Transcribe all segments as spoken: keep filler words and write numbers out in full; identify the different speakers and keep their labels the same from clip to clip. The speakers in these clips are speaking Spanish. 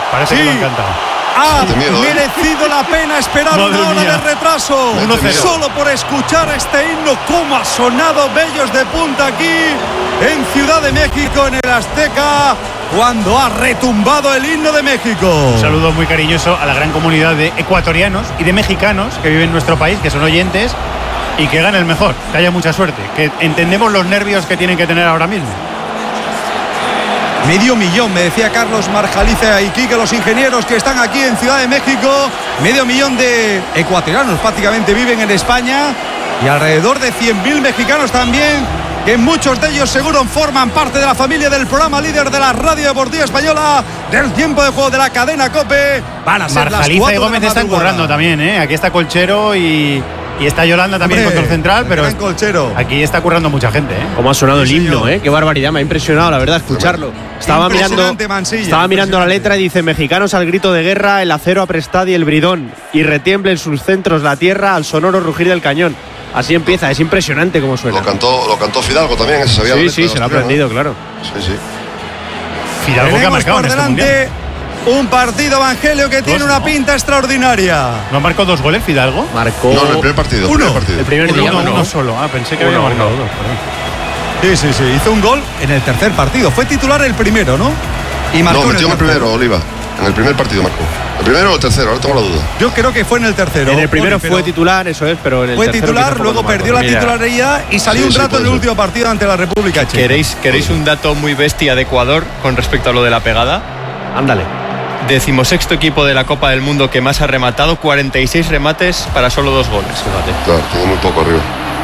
Speaker 1: Parece
Speaker 2: sí.
Speaker 1: que lo ha encantado.
Speaker 2: Ha
Speaker 3: miedo, ¿eh?
Speaker 2: merecido la pena esperar
Speaker 1: Madre
Speaker 2: una hora
Speaker 1: mía.
Speaker 2: de retraso
Speaker 3: uno cero.
Speaker 2: solo por escuchar este himno. Cómo ha sonado Bellos de Punta aquí en Ciudad de México, en el Azteca, cuando ha retumbado el himno de México.
Speaker 1: Un saludo muy cariñoso a la gran comunidad de ecuatorianos y de mexicanos que viven en nuestro país, que son oyentes, y que gane el mejor, que haya mucha suerte, que entendemos los nervios que tienen que tener ahora mismo.
Speaker 2: Medio millón, me decía Carlos Marjaliza y Quique, los ingenieros que están aquí en Ciudad de México. Medio millón de ecuatorianos prácticamente viven en España y alrededor de cien mil mexicanos también, que muchos de ellos seguro forman parte de la familia del programa líder de la radio deportiva española, del tiempo de juego de la cadena COPE. Van a ser las
Speaker 1: Marjaliza
Speaker 2: cuatro
Speaker 1: y Gómez
Speaker 2: de la
Speaker 1: están
Speaker 2: madrugada.
Speaker 1: currando también, ¿eh? Aquí está Colchero y, y está Yolanda también,
Speaker 2: Hombre,
Speaker 1: control central,
Speaker 2: el
Speaker 1: pero
Speaker 2: gran Colchero.
Speaker 1: aquí está currando mucha gente, ¿eh?
Speaker 4: Cómo ha sonado
Speaker 2: Sí,
Speaker 4: el himno,
Speaker 2: señor.
Speaker 4: ¿eh? Qué barbaridad, me ha impresionado, la verdad, escucharlo. Estaba mirando,
Speaker 2: Impresionante, Mansilla,
Speaker 4: estaba mirando la
Speaker 2: impresionante.
Speaker 4: letra y dice: mexicanos al grito de guerra, el acero aprestad y el bridón, y retiemble en sus centros la tierra al sonoro rugir del cañón. Así empieza, es impresionante cómo suena.
Speaker 3: Lo cantó, lo cantó Fidalgo también, ese sabía la
Speaker 4: Sí,
Speaker 3: letra
Speaker 4: sí,
Speaker 3: de
Speaker 4: se lo ha
Speaker 3: asturiano.
Speaker 4: aprendido, claro.
Speaker 3: Sí, sí.
Speaker 1: Fidalgo que ha
Speaker 2: Tenemos
Speaker 1: marcado
Speaker 2: por
Speaker 1: en este mundial.
Speaker 2: delante un partido, Evangelio, que tiene
Speaker 1: Dos,
Speaker 2: una
Speaker 1: ¿no?
Speaker 2: pinta extraordinaria.
Speaker 1: ¿No marcó dos goles Fidalgo?
Speaker 4: Marcó
Speaker 3: No, en el primer partido.
Speaker 2: Uno.
Speaker 3: primer partido.
Speaker 4: el primer
Speaker 1: Uno,
Speaker 4: día,
Speaker 1: uno,
Speaker 4: ¿no?
Speaker 1: uno solo. Ah, pensé que
Speaker 4: Uno,
Speaker 1: había marcado
Speaker 4: uno.
Speaker 1: dos, perdón.
Speaker 2: Sí, sí, sí, hizo un gol en el tercer partido. Fue titular el primero, ¿no? Y marcó
Speaker 3: No, metió en el
Speaker 2: tercero.
Speaker 3: primero, Oliva. En el primer partido marcó. ¿El primero o el tercero? Ahora tengo la duda.
Speaker 2: Yo creo que fue en el tercero.
Speaker 4: En el primero
Speaker 2: Oli, pero
Speaker 4: fue titular, eso es, pero en el
Speaker 2: Fue
Speaker 4: tercero
Speaker 2: titular,
Speaker 4: quizá fue
Speaker 2: luego
Speaker 4: cuando
Speaker 2: perdió la
Speaker 4: marcó.
Speaker 5: Mira.
Speaker 2: titularidad y salió
Speaker 3: Sí,
Speaker 2: un
Speaker 3: sí,
Speaker 2: rato
Speaker 3: puede
Speaker 2: en el
Speaker 3: ser.
Speaker 2: último partido ante la República Checa.
Speaker 5: ¿Queréis, ¿Queréis un dato muy bestia de Ecuador con respecto a lo de la pegada?
Speaker 4: Ándale.
Speaker 5: Decimosexto equipo de la Copa del Mundo que más ha rematado, cuarenta y seis remates para solo dos goles. Fíjate.
Speaker 3: Claro, tiene muy poco arriba.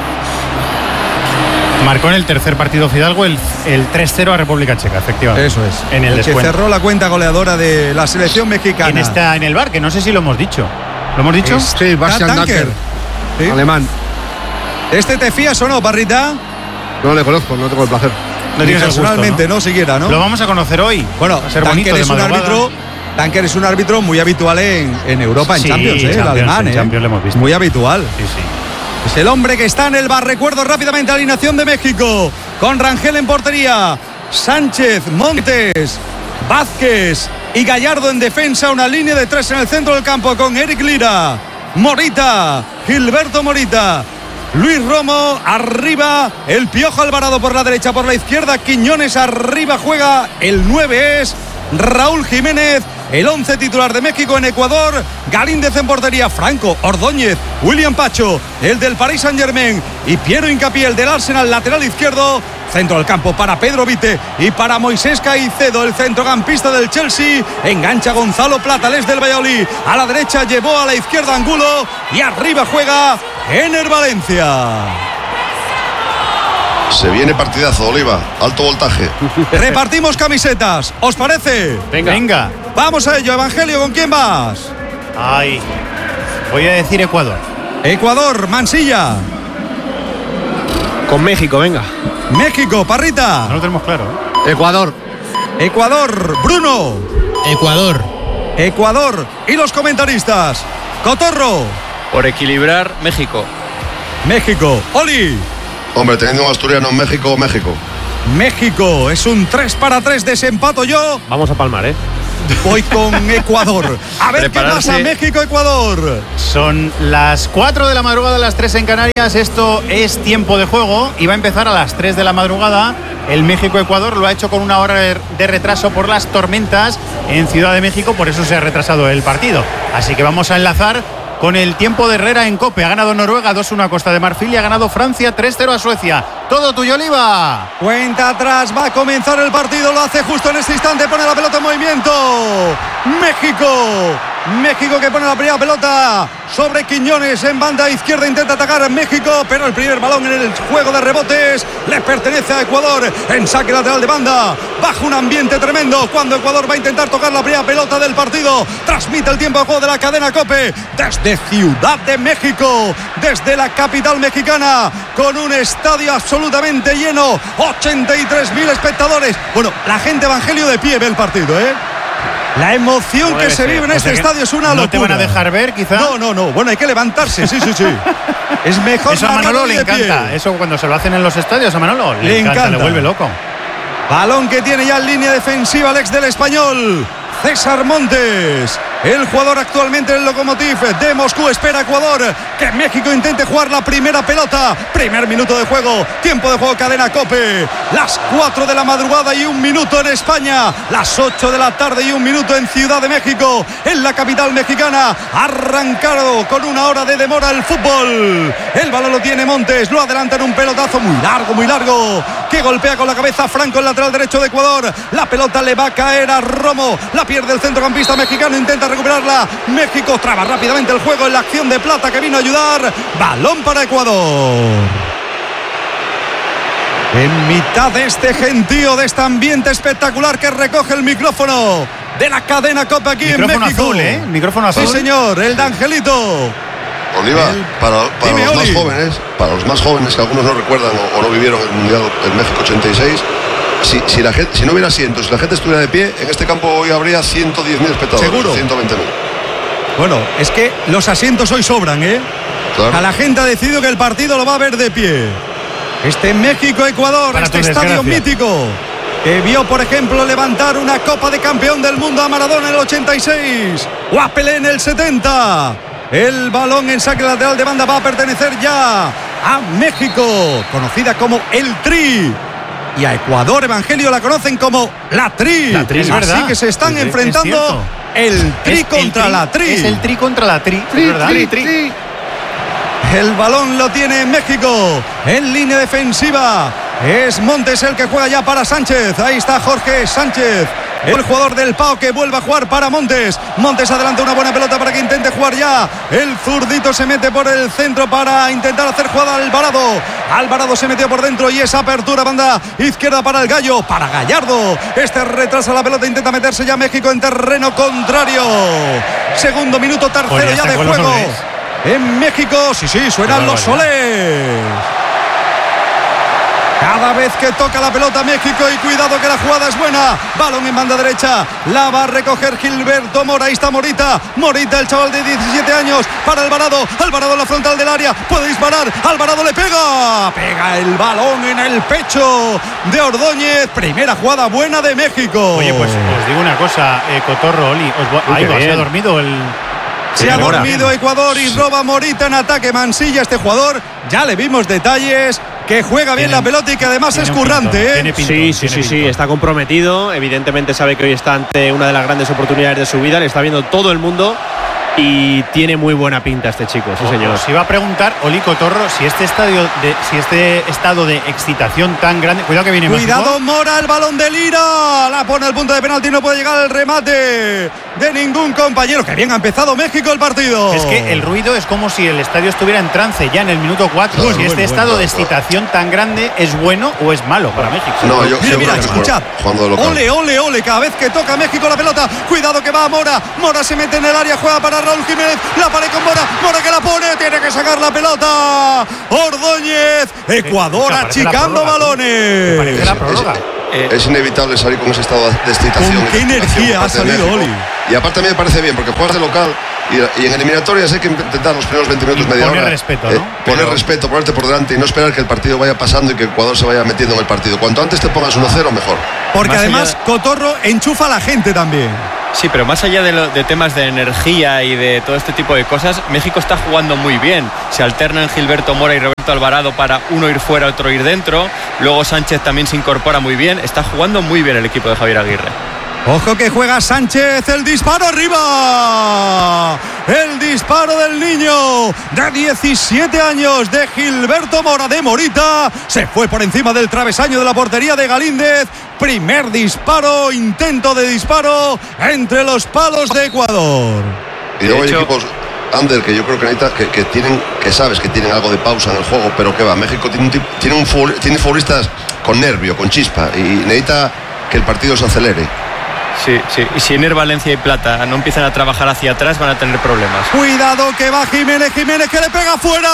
Speaker 1: Marcó en el tercer partido Fidalgo el, el tres cero a República Checa, efectivamente.
Speaker 2: Eso es.
Speaker 1: En el,
Speaker 2: el que
Speaker 1: descuento.
Speaker 2: cerró la cuenta goleadora de la selección mexicana.
Speaker 1: ¿Quién está en el bar? Que no sé si lo hemos dicho. ¿Lo hemos dicho?
Speaker 2: Es
Speaker 6: Sí, Bastian
Speaker 2: Tanker.
Speaker 6: Dacker,
Speaker 2: Sí.
Speaker 6: alemán.
Speaker 2: ¿Este te fías o no, Parrita?
Speaker 6: No le conozco, no tengo el placer.
Speaker 1: No
Speaker 2: Ni
Speaker 1: tienes el gusto,
Speaker 2: personalmente,
Speaker 1: ¿no?
Speaker 2: no siquiera, ¿no?
Speaker 1: Lo vamos a conocer hoy.
Speaker 2: Bueno,
Speaker 1: va a ser bonito
Speaker 2: Tanker
Speaker 1: de
Speaker 2: es un
Speaker 1: madrugada.
Speaker 2: árbitro. Tanker es un árbitro muy habitual en, en Europa, en
Speaker 1: Sí,
Speaker 2: Champions, ¿eh? el
Speaker 1: Champions,
Speaker 2: alemán,
Speaker 1: en
Speaker 2: ¿eh?
Speaker 1: Champions lo hemos visto.
Speaker 2: Muy habitual.
Speaker 1: Sí, sí.
Speaker 2: Es el hombre que está en el bar. Recuerdo rápidamente la alineación de México. Con Rangel en portería, Sánchez, Montes, Vázquez y Gallardo en defensa. Una línea de tres en el centro del campo con Eric Lira, Morita, Gilberto Morita, Luis Romo arriba, el Piojo Alvarado por la derecha, por la izquierda Quiñones arriba juega, el nueve es Raúl Jiménez. El once titular de México en Ecuador, Galíndez en portería, Franco, Ordóñez, William Pacho, el del Paris Saint-Germain y Piero Hincapié, el del Arsenal, lateral izquierdo. Centro del campo para Pedro Vite y para Moisés Caicedo, el centrocampista del Chelsea. Engancha Gonzalo Platales del Valladolid. A la derecha llevó, a la izquierda Angulo y arriba juega Ener Valencia.
Speaker 3: Se viene partidazo, Oliva. Alto voltaje.
Speaker 2: Repartimos camisetas, ¿os parece?
Speaker 4: Venga.
Speaker 1: Venga.
Speaker 2: Vamos a ello, Evangelio, ¿con quién vas?
Speaker 1: Ay. Voy a decir Ecuador.
Speaker 2: Ecuador, Mansilla.
Speaker 4: Con México, venga.
Speaker 2: México, Parrita.
Speaker 1: No lo tenemos claro, ¿eh?
Speaker 6: Ecuador.
Speaker 2: Ecuador, Bruno.
Speaker 7: Ecuador.
Speaker 2: Ecuador. Y los comentaristas. Cotorro.
Speaker 5: Por equilibrar, México.
Speaker 2: México. Oli.
Speaker 3: Hombre, teniendo un asturiano en México, México.
Speaker 2: México. Es un tres para tres. Desempato yo.
Speaker 4: Vamos a palmar, ¿eh?
Speaker 2: Voy con Ecuador. A ver
Speaker 5: Prepararse.
Speaker 2: qué pasa. México-Ecuador.
Speaker 1: Son las cuatro de la madrugada, las tres en Canarias. Esto es tiempo de juego y va a empezar a las tres de la madrugada. El México-Ecuador lo ha hecho con una hora de retraso por las tormentas en Ciudad de México, por eso se ha retrasado el partido. Así que vamos a enlazar con el tiempo de Herrera en COPE. Ha ganado Noruega dos uno a Costa de Marfil y ha ganado Francia tres cero a Suecia. Todo tuyo, Oliva.
Speaker 2: Cuenta atrás, va a comenzar el partido, lo hace justo en este instante, pone la pelota en movimiento. México, México que pone la primera pelota sobre Quiñones en banda izquierda, intenta atacar a México, pero el primer balón en el juego de rebotes le pertenece a Ecuador en saque lateral de banda. Bajo un ambiente tremendo cuando Ecuador va a intentar tocar la primera pelota del partido. Transmite el tiempo de juego de la cadena COPE desde Ciudad de México, desde la capital mexicana, con un estadio absolutamente lleno, ochenta y tres mil espectadores. Bueno, la gente, Evangelio, de pie ve el partido, ¿eh? La emoción
Speaker 4: Como
Speaker 2: que
Speaker 4: debe
Speaker 2: se
Speaker 4: ser.
Speaker 2: vive en
Speaker 1: O
Speaker 2: este
Speaker 1: sea que
Speaker 2: estadio es una
Speaker 1: ¿no
Speaker 2: locura.
Speaker 1: te van a dejar ver, quizá?
Speaker 2: No, no, no. Bueno, hay que levantarse, sí, sí, sí. Es mejor
Speaker 1: Eso a
Speaker 2: narrarlo
Speaker 1: Manolo le
Speaker 2: de pie.
Speaker 1: encanta. Eso cuando se lo hacen en los estadios a Manolo le,
Speaker 2: Le
Speaker 1: encanta,
Speaker 2: encanta.
Speaker 1: le vuelve loco.
Speaker 2: Balón que tiene ya en línea defensiva el ex del Español. César Montes, el jugador actualmente del Lokomotiv de Moscú. Espera Ecuador que México intente jugar la primera pelota. Primer minuto de juego, tiempo de juego, cadena COPE. Las cuatro de la madrugada y un minuto en España. Las ocho de la tarde y un minuto en Ciudad de México, en la capital mexicana. Arrancado con una hora de demora el fútbol. El balón lo tiene Montes, lo adelanta en un pelotazo muy largo, muy largo, que golpea con la cabeza Franco, el lateral derecho de Ecuador. La pelota le va a caer a Romo, la pierde el centrocampista mexicano, intenta recuperarla. México traba rápidamente el juego en la acción de Plata, que vino a ayudar. Balón para Ecuador. En mitad de este gentío, de este ambiente espectacular, que recoge el micrófono de la cadena COPE aquí
Speaker 1: micrófono
Speaker 2: en México.
Speaker 1: Azul, ¿eh? Micrófono azul.
Speaker 2: Sí, señor, el de Angelito.
Speaker 3: Oliva,
Speaker 2: el...
Speaker 3: para, para
Speaker 2: Dime,
Speaker 3: los
Speaker 2: Oli.
Speaker 3: más jóvenes, para los más jóvenes que algunos no recuerdan o, o no vivieron el Mundial en México ochenta y seis, si, si, la gente, si no hubiera asientos, si la gente estuviera de pie, en este campo hoy habría ciento diez mil espectadores.
Speaker 2: ¿Seguro?
Speaker 3: ciento veinte mil.
Speaker 2: Bueno, es que los asientos hoy sobran, ¿eh?
Speaker 3: Claro.
Speaker 2: A la gente ha decidido que el partido lo va a ver de pie. Este México-Ecuador,
Speaker 1: Para
Speaker 2: este
Speaker 1: tu
Speaker 2: estadio
Speaker 1: desgracia.
Speaker 2: mítico, que vio, por ejemplo, levantar una Copa de Campeón del Mundo a Maradona en el ochenta y seis, o a Pelé en el setenta. El balón en saque lateral de banda va a pertenecer ya a México, conocida como el Tri. Y a Ecuador, Evangelio, la conocen como la Tri.
Speaker 1: La Tri, es
Speaker 2: Así
Speaker 1: verdad.
Speaker 2: que se están
Speaker 1: Sí, sí, es
Speaker 2: enfrentando
Speaker 1: cierto.
Speaker 2: el Tri
Speaker 1: Es el
Speaker 2: contra
Speaker 1: tri,
Speaker 2: la Tri.
Speaker 1: Es el Tri contra la Tri,
Speaker 6: Tri,
Speaker 1: es ¿verdad?
Speaker 6: tri, tri.
Speaker 2: El balón lo tiene México en línea defensiva. Es Montes el que juega ya para Sánchez. Ahí está Jorge Sánchez, el jugador del Pau, que vuelve a jugar para Montes. Montes adelanta una buena pelota para que intente jugar ya. El zurdito se mete por el centro para intentar hacer jugada a Alvarado. Alvarado se metió por dentro y esa apertura, banda izquierda para el Gallo, para Gallardo. Este retrasa la pelota, intenta meterse ya México en terreno contrario. Segundo minuto, tercero
Speaker 1: Pues ya
Speaker 2: ya de
Speaker 1: está con los
Speaker 2: juego.
Speaker 1: olés.
Speaker 2: En México, sí, sí, suenan
Speaker 1: Qué
Speaker 2: los solés. Cada vez que toca la pelota México, y cuidado que la jugada es buena. Balón en banda derecha, la va a recoger Gilberto Mora. Ahí está Morita, Morita, el chaval de diecisiete años, para Alvarado. Alvarado en la frontal del área, puede disparar. Alvarado le pega, pega el balón en el pecho de Ordóñez. Primera jugada buena de México.
Speaker 1: Oye, pues os digo una cosa, eh, Cotorro, Oli. Os vo-
Speaker 4: Uy,
Speaker 1: Ahí
Speaker 4: qué
Speaker 1: va, se ha
Speaker 4: bien.
Speaker 1: dormido el.
Speaker 2: Se ha
Speaker 1: Ahora.
Speaker 2: dormido Ecuador y roba Morita en ataque. Mansilla, este jugador, ya le vimos detalles, que juega bien
Speaker 1: Tiene-
Speaker 2: la pelota y que además es
Speaker 1: tiene un
Speaker 2: currante,
Speaker 1: pintón,
Speaker 2: ¿eh?
Speaker 1: tiene pintón,
Speaker 4: Sí, sí,
Speaker 1: tiene
Speaker 4: sí, sí,
Speaker 1: pintón.
Speaker 4: está comprometido. Evidentemente sabe que hoy está ante una de las grandes oportunidades de su vida. Le está viendo todo el mundo y tiene muy buena pinta este chico, sí, señor.
Speaker 1: Os iba a preguntar, Oli Cotorro, si este estadio de, si este estado de excitación tan grande. Cuidado que viene
Speaker 2: Cuidado,
Speaker 1: México.
Speaker 2: Mora, el balón de Lira. La pone al punto de penalti, no puede llegar al remate de ningún compañero. Que bien ha empezado México el partido.
Speaker 1: Es que el ruido es como si el estadio estuviera en trance ya en el minuto cuatro.
Speaker 3: Bueno,
Speaker 1: si este
Speaker 3: bueno,
Speaker 1: estado
Speaker 3: bueno,
Speaker 1: de
Speaker 3: bueno.
Speaker 1: excitación tan grande es bueno o es malo para México.
Speaker 3: No, yo,
Speaker 2: Mira,
Speaker 3: yo
Speaker 2: mira,
Speaker 3: creo que es
Speaker 2: escuchad.
Speaker 3: jugando de local.
Speaker 2: Ole, ole, ole. Cada vez que toca México la pelota, cuidado que va Mora. Mora se mete en el área, juega para Raúl Jiménez. La pared con Mora. Mora que la pone, tiene que sacar la pelota. Ordóñez. Ecuador
Speaker 1: Parece la
Speaker 2: achicando
Speaker 1: prórroga, tío.
Speaker 2: balones.
Speaker 1: Parece la prórroga.
Speaker 5: Eh,
Speaker 3: Es inevitable salir con ese estado de excitación.
Speaker 2: ¿Con qué
Speaker 3: y de
Speaker 2: energía
Speaker 3: excitación por
Speaker 2: ha
Speaker 3: parte de
Speaker 2: salido,
Speaker 3: México.
Speaker 2: Oli?
Speaker 3: Y aparte a mí me parece bien, porque juegas de local y, y en eliminatorias hay que intentar los primeros veinte minutos,
Speaker 1: Y
Speaker 3: media
Speaker 1: poner
Speaker 3: hora.
Speaker 1: respeto, ¿no?
Speaker 3: Poner
Speaker 1: Pero-
Speaker 3: respeto, ponerte por delante y no esperar que el partido vaya pasando y que Ecuador se vaya metiendo en el partido. Cuanto antes te pongas uno cero, mejor.
Speaker 2: Porque
Speaker 5: Más
Speaker 2: además
Speaker 5: allá-
Speaker 2: Cotorro enchufa a la gente también.
Speaker 5: Sí, pero más allá de, lo- de temas de energía y de todo este tipo de cosas, México está jugando muy bien. Se alternan Gilberto Mora y Roberto Alvarado para uno ir fuera, otro ir dentro. Luego Sánchez también se incorpora muy bien. Está jugando muy bien el equipo de Javier Aguirre.
Speaker 2: Ojo que juega Sánchez, el disparo arriba. El disparo del niño de diecisiete años de Gilberto Mora, de Morita. Se fue por encima del travesaño de la portería de Galíndez. Primer disparo, intento de disparo entre los palos de Ecuador.
Speaker 3: Y luego
Speaker 5: De
Speaker 3: hay
Speaker 5: hecho-
Speaker 3: equipos, Ander, que yo creo que necesita, que, que tienen, que sabes que tienen algo de pausa en el juego, pero que va, México tiene un tip- tiene un futbol- tiene futbolistas con nervio, con chispa, y necesita que el partido se acelere.
Speaker 5: Sí, sí. Y si Ener, Valencia y Plata no empiezan a trabajar hacia atrás, van a tener problemas.
Speaker 2: Cuidado que va Jiménez, Jiménez que le pega fuera.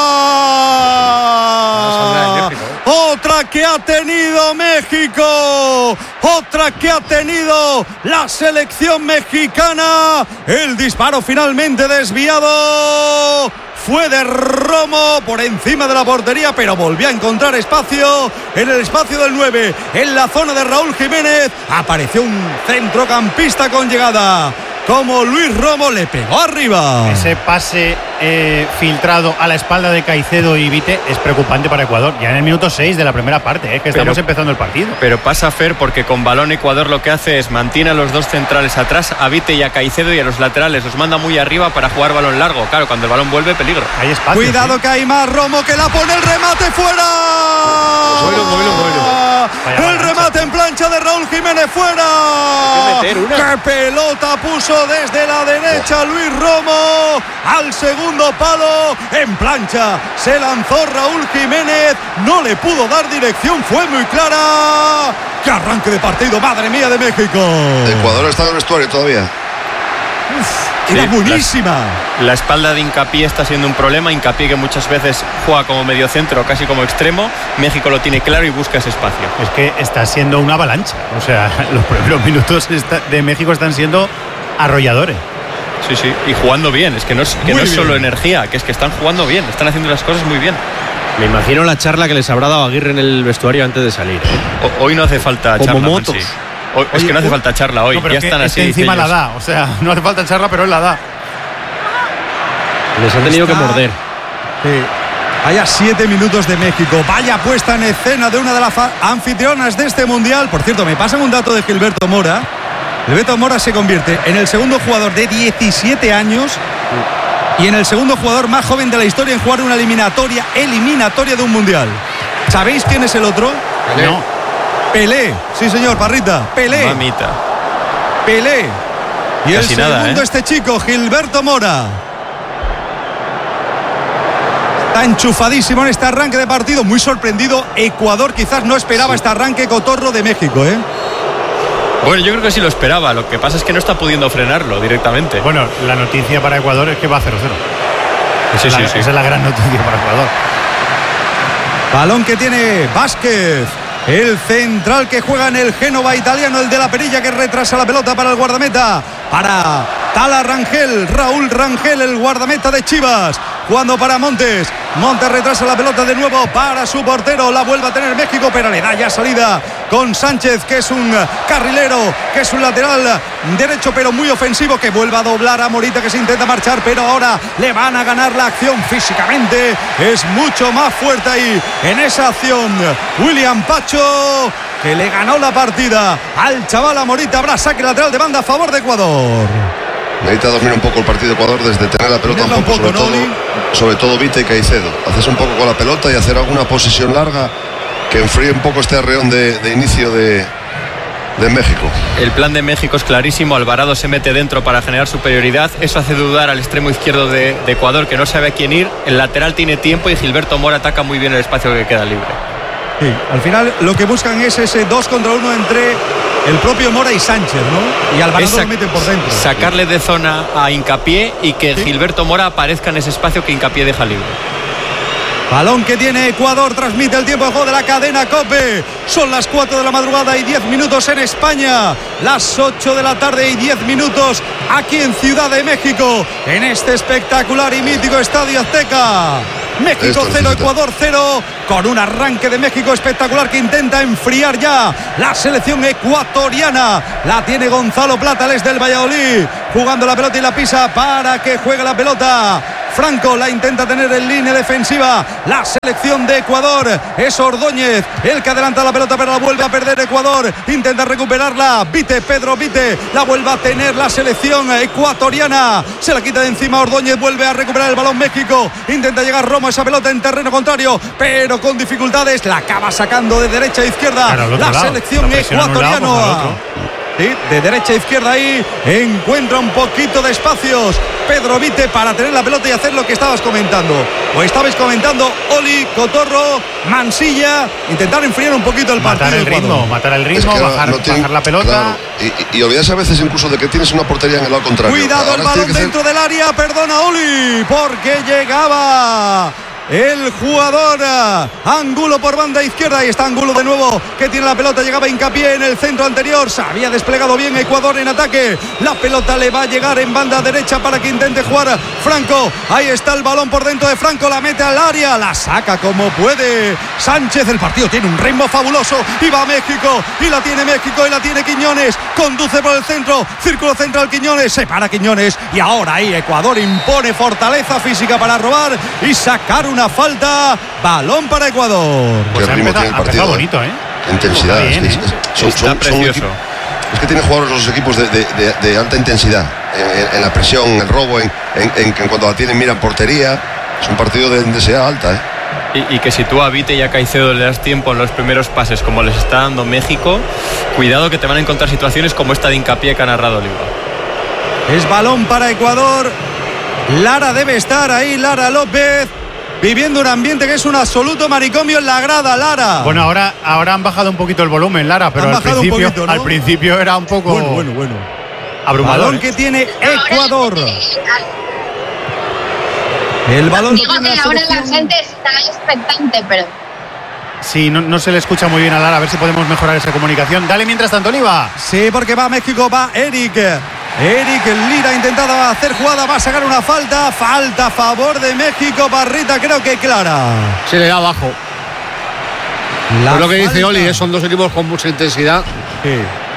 Speaker 2: Otra que ha tenido México. Otra que ha tenido la selección mexicana. El disparo finalmente desviado. fue de Romo por encima de la portería, pero volvió a encontrar espacio en el espacio del nueve, en la zona de Raúl Jiménez. Apareció un centrocampista con llegada como Luis Romo, le pegó arriba.
Speaker 1: Ese pase eh, filtrado a la espalda de Caicedo y Vite es preocupante para Ecuador. Ya en el minuto seis de la primera parte, eh, que estamos pero, empezando el partido.
Speaker 5: Pero pasa Fer porque con balón Ecuador lo que hace es mantiene a los dos centrales atrás, a Vite y a Caicedo, y a los laterales los manda muy arriba para jugar balón largo. Claro, cuando el balón vuelve, peligro.
Speaker 1: Hay espacio.
Speaker 2: Cuidado, ¿sí? Que hay más. Romo que la pone, el remate fuera.
Speaker 6: Móvilo, móvilo, móvilo.
Speaker 2: El remate en plancha de Raúl Jiménez fuera. ¡Qué pelota puso desde la derecha Luis Romo! Al segundo palo, en plancha, se lanzó Raúl Jiménez, no le pudo dar dirección, fue muy clara. ¡Qué arranque de partido, madre mía, de México!
Speaker 3: Ecuador está en el vestuario todavía.
Speaker 2: Uf, era sí, buenísima.
Speaker 5: La, la espalda de Hincapié está siendo un problema. Hincapié, que muchas veces juega como mediocentro, casi como extremo. México lo tiene claro y busca ese espacio.
Speaker 1: Es que está siendo una avalancha. O sea, los primeros minutos de México están siendo arrolladores.
Speaker 5: Sí, sí, y jugando bien. Es que no es, que no es solo energía, que es que están jugando bien, están haciendo las cosas muy bien.
Speaker 4: Me imagino la charla que les habrá dado Aguirre en el vestuario antes de salir, ¿eh?
Speaker 5: o, Hoy no hace falta
Speaker 4: como
Speaker 5: charla,
Speaker 4: motos.
Speaker 5: Mansi. Hoy, Oye, es que no hace uh, falta charla hoy, no, ya están
Speaker 1: es
Speaker 5: así.
Speaker 1: Que encima
Speaker 5: ellos.
Speaker 1: la da, o sea, no hace falta charla, pero él la da.
Speaker 4: Les han tenido Está... que morder.
Speaker 2: Sí. Vaya siete minutos de México. Vaya puesta en escena de una de las anfitrionas de este mundial. Por cierto, me pasan un dato de Gilberto Mora. Gilberto Mora se convierte en el segundo jugador de diecisiete años y en el segundo jugador más joven de la historia en jugar una eliminatoria eliminatoria de un mundial. ¿Sabéis quién es el otro?
Speaker 6: Pelé.
Speaker 2: No. Pelé. Sí, señor, Parrita. Pelé.
Speaker 5: Mamita.
Speaker 2: Pelé. Y
Speaker 5: Casi
Speaker 2: el
Speaker 5: nada,
Speaker 2: segundo
Speaker 5: ¿eh?
Speaker 2: este chico, Gilberto Mora. Está enchufadísimo en este arranque de partido. Muy sorprendido. Ecuador quizás no esperaba sí. este arranque cotorro de México, ¿eh?
Speaker 5: Bueno, yo creo que sí lo esperaba. Lo que pasa es que no está pudiendo frenarlo directamente.
Speaker 1: Bueno, la noticia para Ecuador es que va a cero cero.
Speaker 5: Sí,
Speaker 1: esa,
Speaker 5: sí,
Speaker 1: la,
Speaker 5: sí.
Speaker 1: esa es la gran noticia para Ecuador.
Speaker 2: Balón que tiene Vázquez, el central que juega en el Génova italiano, el de la perilla, que retrasa la pelota para el guardameta, para Tala Rangel, Raúl Rangel, el guardameta de Chivas, jugando para Montes. Montes retrasa la pelota de nuevo para su portero, la vuelve a tener México, pero le da ya salida con Sánchez, que es un carrilero, que es un lateral derecho pero muy ofensivo, que vuelve a doblar a Morita, que se intenta marchar, pero ahora le van a ganar la acción físicamente, es mucho más fuerte ahí en esa acción William Pacho, que le ganó la partida al chaval a Morita. Habrá saque lateral de banda a favor de Ecuador.
Speaker 3: Necesita dormir un poco el partido de Ecuador desde tener la pelota un poco, un poco sobre, ¿no? todo, sobre todo Vite y Caicedo. Haces un poco con la pelota y hacer alguna posesión larga que enfríe un poco este arreón de, de inicio de, de México.
Speaker 5: El plan de México es clarísimo. Alvarado se mete dentro para generar superioridad. Eso hace dudar al extremo izquierdo de, de Ecuador, que no sabe a quién ir. El lateral tiene tiempo y Gilberto Mora ataca muy bien el espacio que queda libre.
Speaker 2: Sí, al final lo que buscan es ese dos contra uno entre el propio Mora y Sánchez, ¿no? Y Alvarado lo meten por dentro.
Speaker 5: Sacarle de zona a Hincapié y que ¿sí? Gilberto Mora aparezca en ese espacio que Hincapié deja libre.
Speaker 2: Balón que tiene Ecuador, transmite el tiempo de juego de la cadena COPE. Son las cuatro de la madrugada y diez minutos en España. Las ocho de la tarde y diez minutos aquí en Ciudad de México, en este espectacular y mítico Estadio Azteca. México cero, Ecuador cero, con un arranque de México espectacular que intenta enfriar ya la selección ecuatoriana. La tiene Gonzalo Plata, el ex del Valladolid, jugando la pelota y la pisa para que juegue la pelota. Franco la intenta tener en línea defensiva. La selección de Ecuador es Ordóñez el que adelanta la pelota, pero la vuelve a perder Ecuador. Intenta recuperarla Vite, Pedro Vite, la vuelve a tener la selección ecuatoriana. Se la quita de encima Ordóñez, vuelve a recuperar el balón México. Intenta llegar Romo a esa pelota en terreno contrario, pero con dificultades. La acaba sacando de derecha a izquierda, claro, la lado. selección ecuatoriana. Sí, de derecha a izquierda ahí encuentra un poquito de espacios Pedro Vite para tener la pelota y hacer lo que estabas comentando, o estabais comentando, Oli, Cotorro, Mansilla, intentar enfriar un poquito el
Speaker 1: matar
Speaker 2: partido.
Speaker 1: El ritmo, matar el ritmo, es que bajar, no tiene, bajar la pelota.
Speaker 3: Claro, y, y olvidarse a veces incluso de que tienes una portería en el lado contrario.
Speaker 2: Cuidado, ahora el balón dentro
Speaker 3: ser...
Speaker 2: del área, perdona Oli, porque llegaba el jugador Angulo por banda izquierda. Y está Angulo de nuevo, que tiene la pelota. Llegaba Hincapié en el centro anterior. Se había desplegado bien Ecuador en ataque. La pelota le va a llegar en banda derecha para que intente jugar Franco. Ahí está el balón por dentro de Franco. La mete al área. La saca como puede Sánchez. El partido tiene un ritmo fabuloso. Y va México. Y la tiene México. Y la tiene Quiñones. Conduce por el centro. Círculo central Quiñones. Se para Quiñones. Y ahora ahí Ecuador impone fortaleza física para robar y sacar una falta. Balón para Ecuador.
Speaker 1: Pues
Speaker 3: Qué
Speaker 1: ha
Speaker 3: ritmo
Speaker 1: empezado,
Speaker 3: tiene el
Speaker 1: ha empezado
Speaker 3: partido.
Speaker 1: bonito, ¿eh?
Speaker 3: Intensidad.
Speaker 1: Está bien,
Speaker 3: es,
Speaker 1: ¿eh?
Speaker 3: es, son,
Speaker 5: Está
Speaker 3: son, son
Speaker 5: precioso.
Speaker 3: equipos, es que tienen jugadores los equipos de, de, de, de alta intensidad. En, en, en la presión, en el robo, en, en, en, en cuando la tienen, miran portería. Es un partido de intensidad alta, ¿eh?
Speaker 5: Y, y que si tú a Vite y a Caicedo le das tiempo en los primeros pases como les está dando México, cuidado que te van a encontrar situaciones como esta de Hincapié que ha narrado Oliva.
Speaker 2: Es balón para Ecuador. Lara debe estar ahí, Lara López, viviendo un ambiente que es un absoluto manicomio en la grada. Lara.
Speaker 1: Bueno, ahora, ahora han bajado un poquito el volumen, Lara, pero
Speaker 2: Han
Speaker 1: al
Speaker 2: bajado un
Speaker 1: principio,
Speaker 2: poquito, ¿no?
Speaker 1: al principio era un poco
Speaker 2: bueno, bueno, bueno.
Speaker 1: abrumador.
Speaker 2: Balón
Speaker 1: ¿eh?
Speaker 2: que tiene Ecuador. El balón
Speaker 7: Digo
Speaker 2: lo tiene
Speaker 7: que
Speaker 2: la
Speaker 7: ahora la
Speaker 2: selección.
Speaker 7: gente está expectante, pero
Speaker 1: Sí, no, no se le escucha muy bien a Lara, a ver si podemos mejorar esa comunicación. Dale mientras tanto, Oliva.
Speaker 2: Sí, porque va México, va Eric. Eric Lira intentaba hacer jugada, va a sacar una falta. Falta a favor de México. Barrita, creo que clara.
Speaker 6: Se le da abajo.
Speaker 2: La
Speaker 6: Pues lo que dice
Speaker 2: falta.
Speaker 6: Oli, ¿eh? Son dos equipos con mucha intensidad.
Speaker 2: Sí.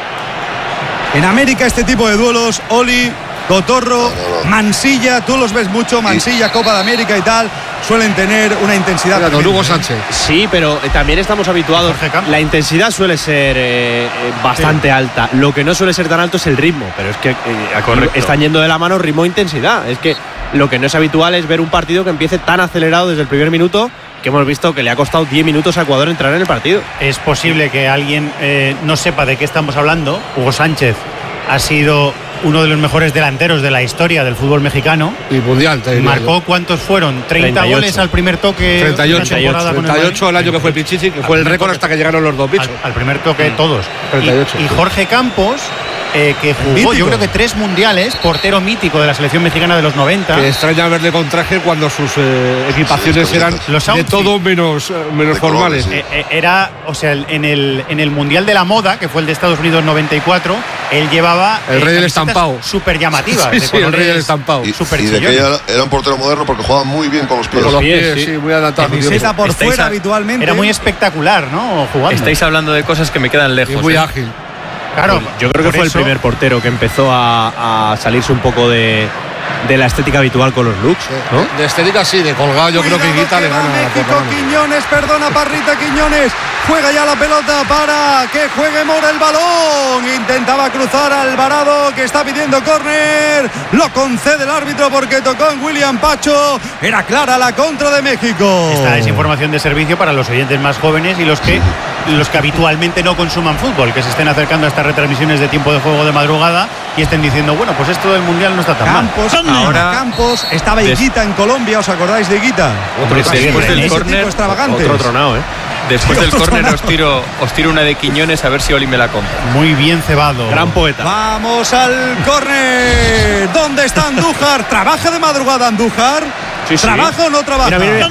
Speaker 2: En América este tipo de duelos, Oli, Cotorro,
Speaker 3: No, no, no.
Speaker 2: Mansilla, tú los ves mucho, Mansilla, Copa de América y tal, suelen tener una intensidad.
Speaker 6: Mira, don
Speaker 2: tremenda,
Speaker 6: Hugo
Speaker 2: ¿eh?
Speaker 6: Sánchez.
Speaker 4: Sí, pero eh, también estamos habituados.
Speaker 1: Jorge Campos.
Speaker 4: La intensidad suele ser eh, eh, bastante alta. Lo que no suele ser tan alto es el ritmo. Pero es que eh, aquí
Speaker 5: Correcto.
Speaker 4: están yendo de la mano ritmo e intensidad. Es que lo que no es habitual es ver un partido que empiece tan acelerado desde el primer minuto, que hemos visto que le ha costado diez minutos a Ecuador entrar en el partido.
Speaker 1: Es posible que alguien eh, no sepa de qué estamos hablando. Hugo Sánchez ha sido uno de los mejores delanteros de la historia del fútbol mexicano.
Speaker 6: Y mundial, te diría
Speaker 1: Marcó
Speaker 6: yo.
Speaker 1: cuántos fueron, treinta
Speaker 4: treinta y ocho.
Speaker 1: goles al primer toque.
Speaker 6: treinta y
Speaker 1: una
Speaker 6: ocho,
Speaker 1: temporada con el
Speaker 6: treinta y ocho el
Speaker 1: Madrid.
Speaker 6: año que fue Pichichi, que
Speaker 1: Al
Speaker 6: fue el
Speaker 1: primer
Speaker 6: récord
Speaker 1: toque.
Speaker 6: hasta que llegaron los dos bichos.
Speaker 1: Al, al primer toque todos.
Speaker 6: treinta y ocho,
Speaker 1: Y, y
Speaker 6: sí.
Speaker 1: Jorge Campos, eh, que jugó
Speaker 2: mítico.
Speaker 1: yo creo que tres mundiales, portero mítico de la selección mexicana de los noventa.
Speaker 6: Que extraña verle con traje cuando sus eh, equipaciones
Speaker 3: Sí,
Speaker 6: eran
Speaker 1: los
Speaker 6: de
Speaker 1: outfits.
Speaker 6: todo menos, eh, menos
Speaker 3: De
Speaker 6: formales.
Speaker 3: colores,
Speaker 1: Eh, eh, era, o sea, el- en el, en el Mundial de la Moda, que fue el de Estados Unidos noventa y cuatro, él llevaba
Speaker 6: El rey del
Speaker 1: camisetas
Speaker 6: estampado.
Speaker 1: súper llamativas.
Speaker 6: Sí,
Speaker 1: de
Speaker 6: sí, el rey del
Speaker 1: colores
Speaker 6: estampado.
Speaker 3: Y,
Speaker 1: súper
Speaker 3: y de que
Speaker 1: chillones.
Speaker 3: era, era un portero moderno porque jugaba muy bien con los pies.
Speaker 6: Con los
Speaker 4: pies,
Speaker 6: pies,
Speaker 4: sí.
Speaker 6: sí, muy adaptado.
Speaker 2: Camiseta por
Speaker 5: Estáis
Speaker 2: fuera
Speaker 5: a-
Speaker 2: habitualmente.
Speaker 1: Era muy espectacular, ¿no? Jugando.
Speaker 5: Estáis hablando de cosas que me quedan
Speaker 6: Y
Speaker 5: lejos.
Speaker 6: muy
Speaker 5: ¿eh?
Speaker 6: ágil.
Speaker 1: Claro,
Speaker 4: Yo creo que
Speaker 1: por
Speaker 4: fue
Speaker 1: eso-
Speaker 4: el primer portero que empezó a, a salirse un poco de, de la estética habitual con los looks, ¿no?
Speaker 6: De, de estética sí, de colgado yo creo que
Speaker 2: Cuidado
Speaker 6: Guita le
Speaker 2: va
Speaker 6: gana. por
Speaker 2: México,
Speaker 6: la mano.
Speaker 2: Quiñones, perdona, Parrita Quiñones. Juega ya la pelota para que juegue Mora el balón. Intentaba cruzar a Alvarado, que está pidiendo córner. Lo concede el árbitro porque tocó en William Pacho. Era clara la contra de México.
Speaker 1: Esta es información de servicio para los oyentes más jóvenes y los que los que habitualmente no consuman fútbol, que se estén acercando a estas retransmisiones de tiempo de juego de madrugada y estén diciendo, bueno, pues esto del mundial no está tan mal.
Speaker 2: Campos,
Speaker 5: Ahora-
Speaker 2: Campos, estaba
Speaker 5: Des-
Speaker 2: Higuita en Colombia, ¿os acordáis de Higuita?
Speaker 5: Otro
Speaker 2: Ese
Speaker 5: después del
Speaker 2: tipo
Speaker 5: córner,
Speaker 2: extravagante.
Speaker 4: Otro tronado, ¿eh?
Speaker 5: Después
Speaker 2: Sí,
Speaker 5: del
Speaker 2: otro
Speaker 5: córner os
Speaker 2: tronado.
Speaker 5: tiro, os tiro una de Quiñones a ver si Oli me la compra.
Speaker 1: Muy bien cebado.
Speaker 4: Gran poeta.
Speaker 2: Vamos al córner. ¿Dónde está Andújar? ¿Trabaja de madrugada Andújar?
Speaker 4: Sí, sí.
Speaker 2: ¿Trabaja o no trabaja?
Speaker 4: Mira, mira, mira.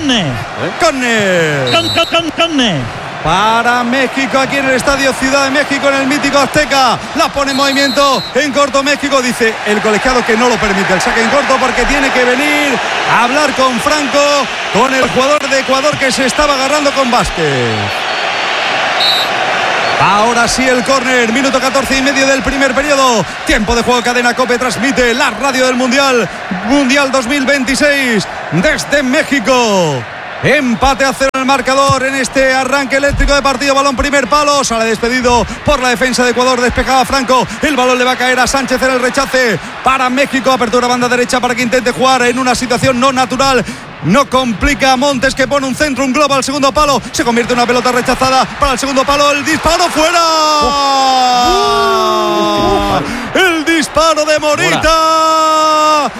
Speaker 2: Córner. Córner. Para México aquí en el Estadio Ciudad de México, en el mítico Azteca. La pone en movimiento en corto México. Dice el colegiado que no lo permite el saque en corto porque tiene que venir a hablar con Franco, con el jugador de Ecuador que se estaba agarrando con Vázquez. Ahora sí el córner, minuto catorce y medio del primer periodo. Tiempo de juego, Cadena COPE transmite la radio del Mundial, Mundial dos mil veintiséis desde México. Empate a cero en el marcador en este arranque eléctrico de partido. Balón primer palo, sale despedido por la defensa de Ecuador, despejaba Franco. El balón le va a caer a Sánchez en el rechace para México. Apertura banda derecha para que intente jugar en una situación no natural. No complica a Montes, que pone un centro, un globo al segundo palo. Se convierte en una pelota rechazada para el segundo palo. El disparo fuera. El disparo de Morita.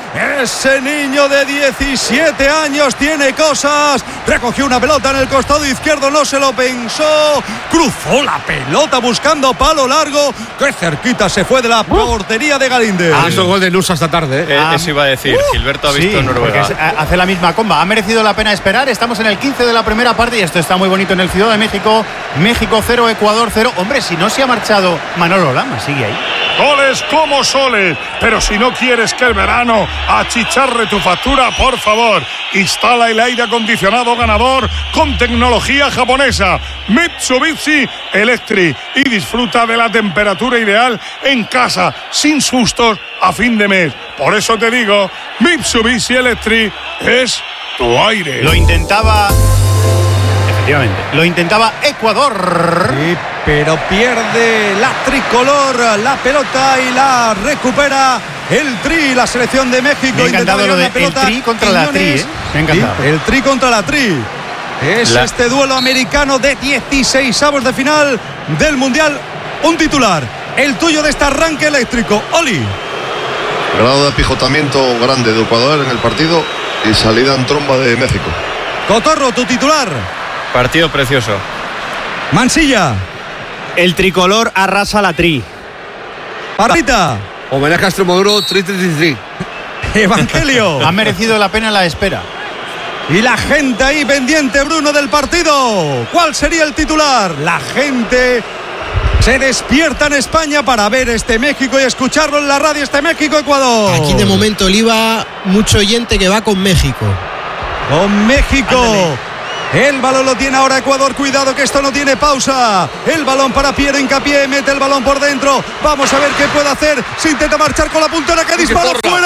Speaker 2: Ese niño de diecisiete años tiene cosas. Recogió una pelota en el costado izquierdo, no se lo pensó. Cruzó la pelota buscando palo largo. Qué cerquita se fue de la portería de Galíndez.
Speaker 6: Ah, eso gol de Nusa esta tarde. ¿eh?
Speaker 5: Eh,
Speaker 1: Ah,
Speaker 5: eso iba a decir.
Speaker 1: uh,
Speaker 5: Gilberto ha visto
Speaker 1: sí,
Speaker 5: Noruega.
Speaker 1: porque es- hace la misma comba. Ha merecido la pena esperar. Estamos en el quince de la primera parte y esto está muy bonito en el Ciudad de México. México cero, Ecuador cero. Hombre, si no se ha marchado Manolo Lama, sigue ahí.
Speaker 8: Goles como soles, pero si no quieres que el verano achicharre tu factura, por favor, instala el aire acondicionado ganador con tecnología japonesa Mitsubishi Electric y disfruta de la temperatura ideal en casa, sin sustos a fin de mes. Por eso te digo, Mitsubishi Electric es tu aire.
Speaker 1: Lo intentaba. Efectivamente. Lo intentaba Ecuador.
Speaker 2: Sí, pero pierde la tricolor la pelota y la recupera el Tri, la selección de México.
Speaker 1: Me ha encantado
Speaker 2: Intentaba
Speaker 1: lo de
Speaker 2: llevar la pelota
Speaker 1: el Tri contra la Tri,
Speaker 2: Quiñones.
Speaker 1: ¿eh? Me ha encantado.
Speaker 2: Sí, el Tri contra la Tri. Es
Speaker 5: La-
Speaker 2: este duelo americano de dieciseisavos de final del Mundial. Un titular, el tuyo de este arranque eléctrico, Oli.
Speaker 3: Grado de apijotamiento grande de Ecuador en el partido y salida en tromba de México.
Speaker 2: Cotorro, tu titular.
Speaker 5: Partido precioso.
Speaker 2: Mansilla.
Speaker 4: El tricolor arrasa la Tri.
Speaker 2: Parrita.
Speaker 6: Homenaje a Extremoduro, tri, tri, tri, tri.
Speaker 2: Evangelio.
Speaker 1: Ha merecido la pena la espera.
Speaker 2: Y la gente ahí pendiente, Bruno, del partido. ¿Cuál sería el titular? La gente se despierta en España para ver este México y escucharlo en la radio, este México-Ecuador.
Speaker 9: Aquí de momento Oliva, mucho oyente que va con México.
Speaker 2: Con México.
Speaker 1: Ándale.
Speaker 2: El balón lo tiene ahora Ecuador. Cuidado que esto no tiene pausa. El balón para Piero Hincapié. Mete el balón por dentro. Vamos a ver qué puede hacer. Se intenta marchar con la puntera. ¡Que disparo fuera!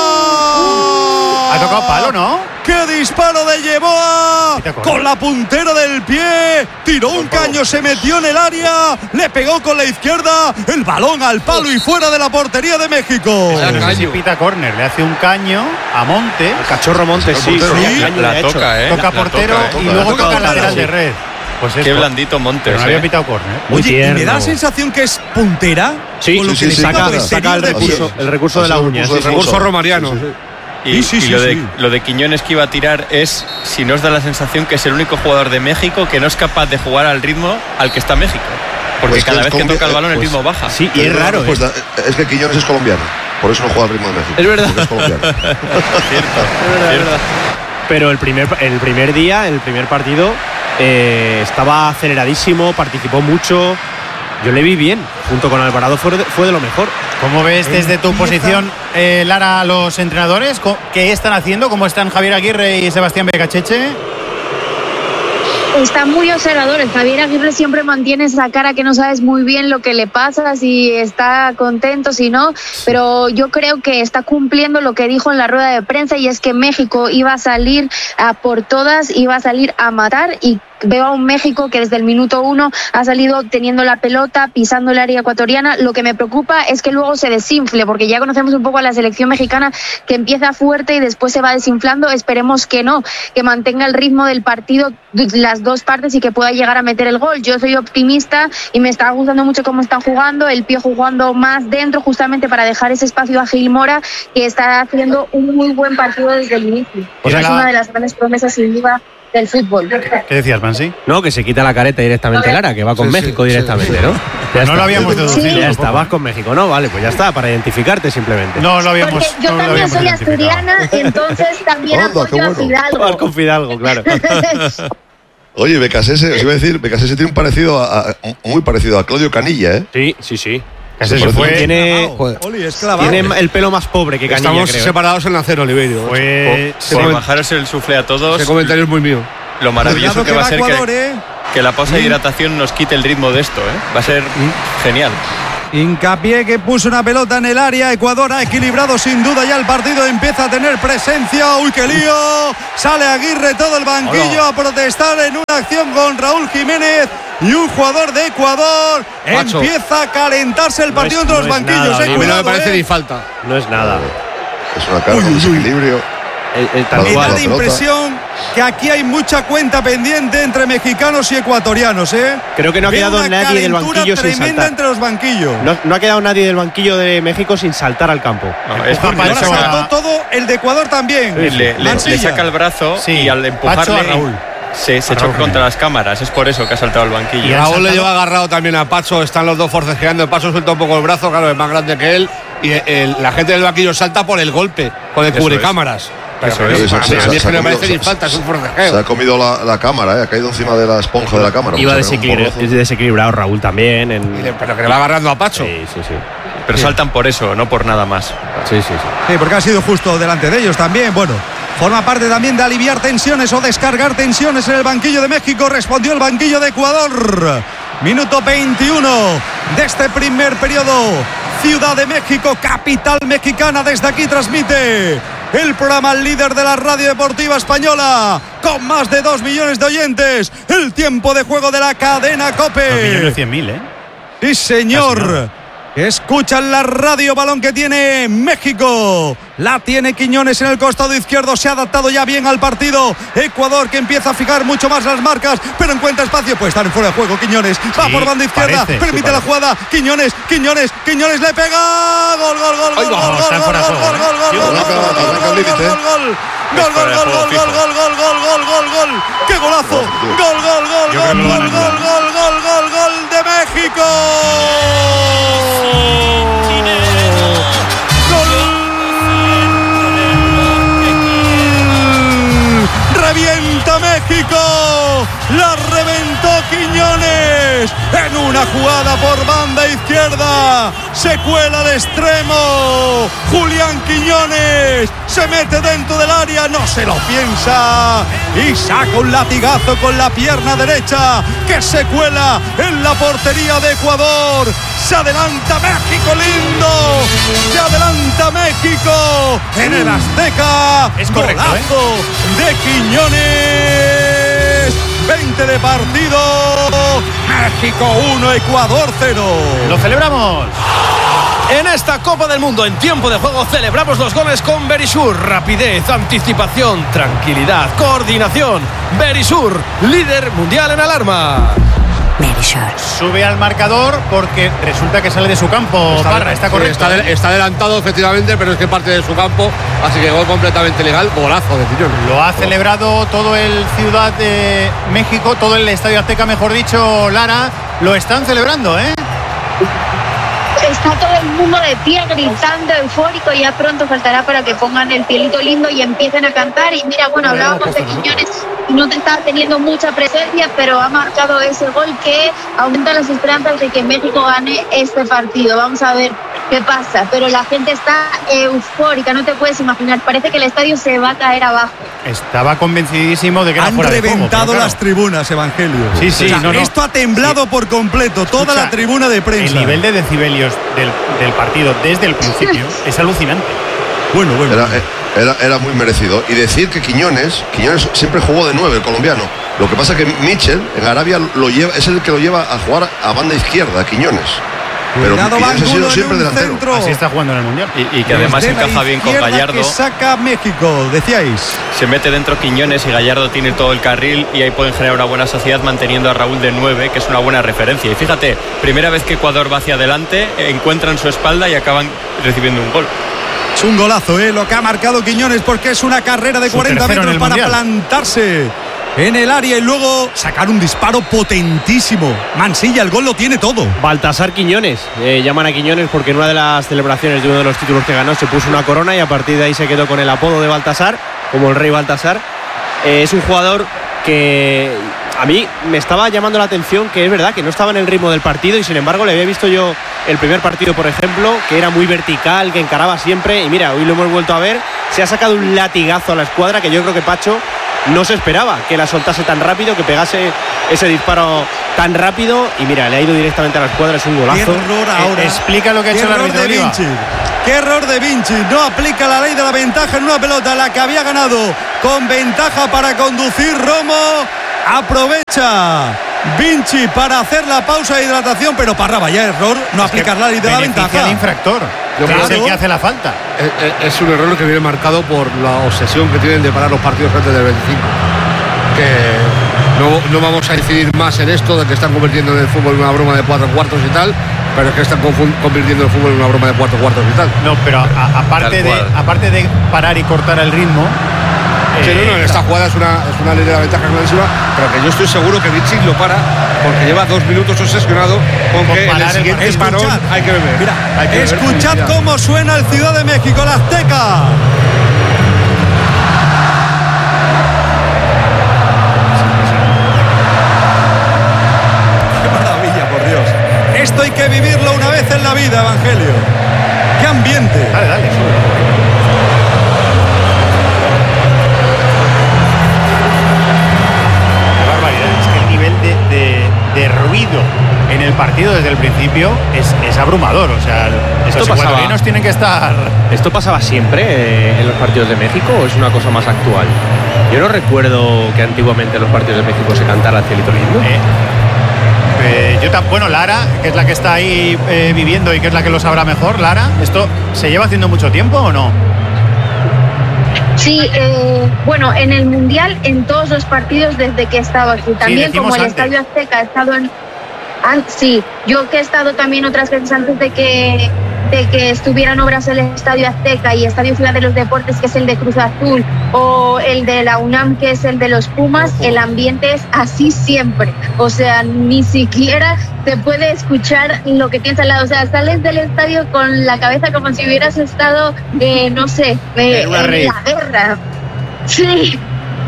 Speaker 1: Ha tocado palo, ¿no?
Speaker 2: ¡Qué disparo de Yeboa! Con la puntera del pie. Tiró un caño, se metió en el área. Le pegó con la izquierda. El balón al palo y fuera de la portería de México.
Speaker 1: No sé si pita córner. Le hace un caño a Montes.
Speaker 4: Cachorro Montes, sí.
Speaker 3: portero.
Speaker 4: sí,
Speaker 3: Sí,
Speaker 4: caño le
Speaker 5: La
Speaker 4: ha hecho.
Speaker 5: toca, ¿eh?
Speaker 1: Toca
Speaker 5: La
Speaker 1: portero
Speaker 5: toca, ¿eh?
Speaker 1: y
Speaker 3: Toca,
Speaker 1: luego
Speaker 2: toca
Speaker 1: toca
Speaker 2: portero,
Speaker 1: lateral
Speaker 2: sí.
Speaker 1: de red. Pues
Speaker 5: Qué
Speaker 1: esto.
Speaker 5: blandito Montes.
Speaker 1: Pero no había
Speaker 5: ¿eh?
Speaker 1: pitado córner.
Speaker 4: Muy
Speaker 2: Oye, y
Speaker 4: tierno.
Speaker 2: me da la sensación que es puntera.
Speaker 4: Sí,
Speaker 2: con lo
Speaker 3: sí,
Speaker 2: que
Speaker 3: sí,
Speaker 2: le
Speaker 3: sí,
Speaker 2: saca
Speaker 3: claro.
Speaker 2: por
Speaker 4: Saca el
Speaker 2: exterior de
Speaker 4: recurso,
Speaker 2: pie.
Speaker 4: el recurso de la
Speaker 3: Ha sido
Speaker 4: uña.
Speaker 3: recurso
Speaker 4: sí,
Speaker 3: de
Speaker 4: sí.
Speaker 6: Recurso romariano.
Speaker 3: Sí, sí.
Speaker 5: Y,
Speaker 2: Sí, sí,
Speaker 5: y lo,
Speaker 2: sí,
Speaker 5: de,
Speaker 2: sí.
Speaker 5: lo de Quiñones que iba a tirar es, si nos da la sensación que es el único jugador de México que no es capaz de jugar al ritmo al que está México. Porque
Speaker 3: Pues que
Speaker 5: cada
Speaker 3: es
Speaker 5: vez que
Speaker 3: combi-
Speaker 5: toca el balón el
Speaker 3: pues-
Speaker 5: ritmo baja.
Speaker 4: Sí, y es raro. ¿eh?
Speaker 3: Pues da- es que Quiñones es colombiano. Por eso no juega al ritmo de México.
Speaker 4: Es verdad.
Speaker 3: porque es colombiano.
Speaker 5: Cierto, cierto.
Speaker 4: Pero el primer, el primer día, el primer partido, eh, estaba aceleradísimo, participó mucho. Yo le vi bien, junto con Alvarado fue de, fue de lo mejor.
Speaker 1: ¿Cómo ves desde tu posición, eh, Lara, a los entrenadores? Co- ¿Qué están haciendo? ¿Cómo están Javier Aguirre y Sebastián Becacheche?
Speaker 7: Está muy observador. El Javier Aguirre siempre mantiene esa cara que no sabes muy bien lo que le pasa, si está contento, si no, pero yo creo que está cumpliendo lo que dijo en la rueda de prensa, y es que México iba a salir a por todas, iba a salir a matar, y veo a un México que desde el minuto uno ha salido teniendo la pelota, pisando el área ecuatoriana. Lo que me preocupa es que luego se desinfle, porque ya conocemos un poco a la selección mexicana, que empieza fuerte y después se va desinflando. Esperemos que no, que mantenga el ritmo del partido las dos partes y que pueda llegar a meter el gol. Yo soy optimista y me está gustando mucho cómo están jugando. El Pío jugando más dentro, justamente para dejar ese espacio a Gil Mora, que está haciendo un muy buen partido desde el inicio.
Speaker 1: O sea,
Speaker 7: es
Speaker 1: la-
Speaker 7: una de las grandes promesas sin duda del fútbol.
Speaker 1: ¿Qué decías, Mansi?
Speaker 4: No, que se quita la careta directamente Lara, que va con
Speaker 6: Sí,
Speaker 4: México
Speaker 6: sí,
Speaker 4: directamente,
Speaker 6: sí.
Speaker 4: ¿no? Ya
Speaker 1: No
Speaker 4: está.
Speaker 1: lo habíamos deducido.
Speaker 7: Sí.
Speaker 4: Ya está,
Speaker 1: tampoco.
Speaker 4: vas con México, ¿no? Vale, pues ya está, para identificarte simplemente.
Speaker 1: No lo habíamos.
Speaker 7: Porque yo
Speaker 1: no lo
Speaker 7: también
Speaker 1: habíamos
Speaker 7: soy
Speaker 1: identificado.
Speaker 7: asturiana, entonces también
Speaker 3: Anda, qué
Speaker 7: apoyo a
Speaker 3: bueno.
Speaker 7: Fidalgo.
Speaker 4: Vas con Fidalgo, claro.
Speaker 3: Oye, Becasese, os iba a decir, Becasese tiene un parecido a, a- muy parecido a Claudio Canilla, ¿eh?
Speaker 4: Sí, sí, sí.
Speaker 1: Casi
Speaker 3: Se
Speaker 1: se fue.
Speaker 4: Tiene,
Speaker 6: Joder.
Speaker 2: Oli, es clavado.
Speaker 4: tiene el pelo más pobre que Canilla,
Speaker 6: Estamos
Speaker 4: creo.
Speaker 6: separados en la cero, Oliverio.
Speaker 1: Fue.
Speaker 6: Sí,
Speaker 5: Por
Speaker 6: comen-
Speaker 5: bajaros el sufle a todos,
Speaker 6: Ese comentario es muy mío.
Speaker 5: lo maravilloso
Speaker 2: Cuidado
Speaker 5: que va a ser
Speaker 2: Ecuador,
Speaker 5: que,
Speaker 2: ¿eh?
Speaker 5: que la pausa de hidratación nos quite el ritmo de esto, ¿eh? Va a ser genial.
Speaker 2: Hincapié que puso una pelota en el área. Ecuador ha equilibrado sin duda ya el partido. Empieza a tener presencia. ¡Uy, qué lío! Sale Aguirre, todo el banquillo a protestar en una acción con Raúl Jiménez y un jugador de Ecuador.
Speaker 6: Macho.
Speaker 2: Empieza a calentarse el
Speaker 4: No
Speaker 2: partido
Speaker 4: es-
Speaker 2: entre los
Speaker 4: no es
Speaker 2: banquillos.
Speaker 4: nada,
Speaker 2: eh,
Speaker 4: Oliver.
Speaker 6: A mí no
Speaker 2: cuidado,
Speaker 6: me parece
Speaker 2: eh.
Speaker 6: ni falta.
Speaker 4: No es nada.
Speaker 3: Es una carga, un desequilibrio.
Speaker 4: Eh, eh, tal
Speaker 2: Me
Speaker 4: cual.
Speaker 2: da la impresión que aquí hay mucha cuenta pendiente entre mexicanos y ecuatorianos, ¿eh?
Speaker 4: Creo que no ha
Speaker 2: Veo
Speaker 4: quedado
Speaker 2: una
Speaker 4: nadie del
Speaker 2: calentura
Speaker 4: banquillo sin
Speaker 2: tremenda
Speaker 4: saltar.
Speaker 2: entre los banquillos.
Speaker 4: No, no ha quedado nadie del banquillo de México sin saltar al campo.
Speaker 5: No, es
Speaker 1: Empuja
Speaker 5: porque
Speaker 2: Ahora
Speaker 1: Pacho
Speaker 2: saltó
Speaker 1: a-
Speaker 2: todo el de Ecuador también.
Speaker 5: le, le- le
Speaker 2: Mansilla.
Speaker 5: saca el brazo
Speaker 1: Sí,
Speaker 5: y al
Speaker 1: Pacho
Speaker 5: empujarle
Speaker 1: a Raúl.
Speaker 5: se, se
Speaker 1: A
Speaker 5: choca
Speaker 1: Raúl
Speaker 5: contra las cámaras. Es por eso que ha saltado al banquillo.
Speaker 1: Y han
Speaker 6: Raúl le
Speaker 1: saltado-
Speaker 6: lleva agarrado también a Pacho, están los dos forcejeando, el Pacho suelta un poco el brazo, claro, es más grande que él, y el- la gente del banquillo salta por el golpe, con el
Speaker 5: Eso
Speaker 6: cubrecámaras. Pero
Speaker 5: Eso
Speaker 6: que
Speaker 5: es.
Speaker 6: a mí-
Speaker 3: Se-
Speaker 6: a mí
Speaker 3: se-
Speaker 6: es
Speaker 3: se
Speaker 6: que
Speaker 3: ha
Speaker 6: no me
Speaker 3: comido-
Speaker 6: parece ni
Speaker 3: se-
Speaker 6: falta, es un
Speaker 3: Se
Speaker 6: forcejeo.
Speaker 3: ha comido la, la cámara, ¿eh? Ha caído encima de la esponja de la cámara.
Speaker 4: Iba
Speaker 3: O sea, un
Speaker 4: desequilibra-
Speaker 3: porrazo.
Speaker 4: desequilibrado Raúl también. En...
Speaker 6: Y le- Pero que le va agarrando a Pacho.
Speaker 4: Sí, sí, sí.
Speaker 5: Pero saltan por eso, no por nada más.
Speaker 4: Sí, sí, sí.
Speaker 2: Sí, porque ha sido justo delante de ellos también. Bueno, forma parte también de aliviar tensiones o descargar tensiones en el banquillo de México. Respondió el banquillo de Ecuador. Minuto veintiuno de este primer periodo. Ciudad de México, capital mexicana. Desde aquí transmite el programa líder de la radio deportiva española, con más de dos millones de oyentes. El tiempo de juego de la cadena COPE.
Speaker 1: dos millones cien mil, ¿eh?
Speaker 2: Sí, señor. Escuchan la radio, balón que tiene México. La tiene Quiñones en el costado izquierdo. Se ha adaptado ya bien al partido. Ecuador que empieza a fijar mucho más las marcas, pero encuentra espacio. Puede estar en fuera de juego. Quiñones va
Speaker 1: Sí,
Speaker 2: por banda izquierda.
Speaker 1: parece,
Speaker 2: permite
Speaker 1: sí,
Speaker 2: la
Speaker 1: parece.
Speaker 2: jugada. Quiñones, Quiñones, Quiñones le pega. Gol, gol, gol,
Speaker 6: Ay,
Speaker 2: gol,
Speaker 6: no,
Speaker 2: gol,
Speaker 1: está en
Speaker 2: gol,
Speaker 1: fuera de
Speaker 2: gol,
Speaker 1: juego,
Speaker 2: gol,
Speaker 1: ¿eh?
Speaker 2: gol, gol,
Speaker 1: Sí,
Speaker 2: gol,
Speaker 3: arranca-
Speaker 2: gol,
Speaker 3: arranca
Speaker 2: gol,
Speaker 3: el límite,
Speaker 2: gol,
Speaker 3: ¿eh?
Speaker 2: gol.
Speaker 5: Es
Speaker 2: Gol,
Speaker 5: fuera
Speaker 2: gol,
Speaker 5: de
Speaker 2: gol,
Speaker 5: juego
Speaker 2: gol,
Speaker 5: fijo.
Speaker 2: gol, gol, gol, gol, gol, gol. ¡Qué golazo! Gol, gol, gol,
Speaker 1: Yo creo
Speaker 2: gol,
Speaker 1: que lo van a
Speaker 2: gol, gol,
Speaker 1: anular.
Speaker 2: gol, gol, gol, gol de México. ¡Gol! ¡Revienta México! ¡La reventó Quiñones! En una jugada por banda izquierda. Se cuela de extremo. Julián Quiñones se mete dentro del área, no se lo piensa. Y saca un latigazo con la pierna derecha que se cuela en la portería de Ecuador. Se adelanta México lindo. Se adelanta México en el Azteca.
Speaker 1: Es correcto,
Speaker 2: Golazo de Quiñones. veinte de partido. México uno, Ecuador cero.
Speaker 1: ¡Lo celebramos!
Speaker 10: En esta Copa del Mundo, en tiempo de juego, celebramos los goles con Verisur. Rapidez, anticipación, tranquilidad, coordinación. Verisur, líder mundial en alarma.
Speaker 1: Sube al marcador porque resulta que sale de su campo. Parra, está
Speaker 6: sí,
Speaker 1: correcto.
Speaker 6: Está, de- está adelantado, efectivamente, pero es que parte de su campo, así que gol completamente legal, golazo de Quiñones.
Speaker 1: Lo ha celebrado todo el Ciudad de México, todo el Estadio Azteca, mejor dicho, Lara. Lo están celebrando, ¿eh?
Speaker 7: Está todo el mundo de pie gritando, eufórico. Ya pronto faltará para que pongan el cielito lindo y empiecen a cantar. Y mira, bueno, hablábamos de Quiñones y no te estaba teniendo mucha presencia, pero ha marcado ese gol que aumenta las esperanzas de que México gane este partido. Vamos a ver qué pasa, pero la gente está eufórica, no te puedes imaginar. Parece que el estadio se va a caer abajo.
Speaker 1: Estaba convencidísimo de que era
Speaker 2: Han
Speaker 1: fuera de juego,
Speaker 2: reventado
Speaker 1: pero claro,
Speaker 2: las tribunas, Evangelio.
Speaker 1: Sí, sí,
Speaker 2: O sea,
Speaker 1: no, no.
Speaker 2: esto ha temblado por completo, toda
Speaker 1: Escucha,
Speaker 2: la tribuna de prensa.
Speaker 1: El nivel de decibelios del, del partido desde el principio es alucinante.
Speaker 2: Bueno, bueno.
Speaker 3: Era, era, era muy merecido. Y decir que Quiñones, Quiñones siempre jugó de nueve, el colombiano. Lo que pasa es que Mitchell en Arabia lo lleva, es el que lo lleva a jugar a banda izquierda, a Quiñones. Pero
Speaker 2: Cuidado,
Speaker 3: Quiñones ha
Speaker 2: Bangulo
Speaker 3: sido
Speaker 2: en
Speaker 3: siempre
Speaker 2: un
Speaker 3: delantero.
Speaker 2: centro.
Speaker 1: Así está jugando en el Mundial.
Speaker 5: Y, y que además
Speaker 2: Desde la
Speaker 5: encaja bien con
Speaker 2: izquierda
Speaker 5: Gallardo.
Speaker 2: que saca México, decíais.
Speaker 5: Se mete dentro Quiñones y Gallardo tiene todo el carril y ahí pueden generar una buena sociedad manteniendo a Raúl de nueve, que es una buena referencia. Y fíjate, primera vez que Ecuador va hacia adelante, encuentran su espalda y acaban recibiendo un gol.
Speaker 2: Es un golazo, ¿eh? Lo que ha marcado Quiñones, porque es una carrera de
Speaker 1: Su
Speaker 2: cuarenta
Speaker 1: tercero en
Speaker 2: metros
Speaker 1: el
Speaker 2: para
Speaker 1: Mundial.
Speaker 2: plantarse en el área y luego sacar un disparo potentísimo. Mansilla, el gol lo tiene todo.
Speaker 4: Baltasar Quiñones. Eh, llaman a Quiñones porque en una de las celebraciones de uno de los títulos que ganó se puso una corona y a partir de ahí se quedó con el apodo de Baltasar, como el rey Baltasar. Eh, es un jugador que a mí me estaba llamando la atención, que es verdad que no estaba en el ritmo del partido y sin embargo le había visto yo el primer partido, por ejemplo, que era muy vertical, que encaraba siempre y mira, hoy lo hemos vuelto a ver. Se ha sacado un latigazo a la escuadra que yo creo que Pacho no se esperaba que la soltase tan rápido, que pegase ese disparo tan rápido y mira, le ha ido directamente a la escuadra, es un
Speaker 2: Qué
Speaker 4: golazo.
Speaker 2: error ahora.
Speaker 1: Eh, explica lo que ha
Speaker 2: Qué
Speaker 1: hecho el
Speaker 2: error
Speaker 1: árbitro
Speaker 2: de
Speaker 1: Oliva.
Speaker 2: Vinci. Qué error de Vinci. No aplica la ley de la ventaja en una pelota, la que había ganado con ventaja para conducir Romo. Aprovecha Vinci para hacer la pausa de hidratación, pero Parra, vaya error no aplicar la ley de la
Speaker 1: Beneficia
Speaker 2: ventaja.
Speaker 1: al infractor.
Speaker 6: Yo
Speaker 1: que
Speaker 6: creo
Speaker 1: es el
Speaker 6: que
Speaker 1: que hace la falta.
Speaker 6: Es, es un error que viene marcado por la obsesión que tienen de parar los partidos antes del veinticinco. Que no, no vamos a incidir más en esto de que están convirtiendo en el fútbol en una broma de cuatro cuartos y tal, pero es que están convirtiendo el fútbol en una broma de cuatro cuartos y tal.
Speaker 1: No, pero a, aparte, de, aparte de parar y cortar el ritmo.
Speaker 6: Sí, no, no, esta jugada es una, es una línea de ventaja clarísima, pero que yo estoy seguro que Vichy lo para porque lleva dos minutos obsesionado con que en el siguiente
Speaker 2: el
Speaker 6: parón hay que beber.
Speaker 2: Mira,
Speaker 6: hay que
Speaker 2: escuchad
Speaker 6: beber
Speaker 2: cómo suena el Ciudad de México, la Azteca. Qué maravilla, por Dios. Esto hay que vivirlo una vez en la vida, Evangelio. Qué ambiente.
Speaker 1: Dale, dale, sube. De, de, de ruido en el partido desde el principio es, es abrumador. O sea,
Speaker 4: esto
Speaker 1: los ecuatorianos tienen que estar.
Speaker 4: ¿Esto pasaba siempre eh, en los partidos de México o es una cosa más actual? Yo no recuerdo que antiguamente en los partidos de México se cantara el cielito lindo.
Speaker 1: Eh, eh, yo tan, bueno, Lara, que es la que está ahí eh, viviendo y que es la que lo sabrá mejor, Lara, ¿esto se lleva haciendo mucho tiempo o no?
Speaker 7: Sí, eh, bueno, en el Mundial, en todos los partidos desde que he estado aquí. También
Speaker 1: sí,
Speaker 7: como el
Speaker 1: antes.
Speaker 7: Estadio Azteca ha estado en... Ah, sí, yo que he estado también otras veces antes de que, de que estuvieran obras el Estadio Azteca y Estadio Ciudad de los Deportes, que es el de Cruz Azul, o el de la UNAM, que es el de los Pumas, el ambiente es así siempre. O sea, ni siquiera se puede escuchar lo que tienes al lado. O sea, sales del estadio con la cabeza como si hubieras estado, eh, no sé, eh, en la guerra. Sí.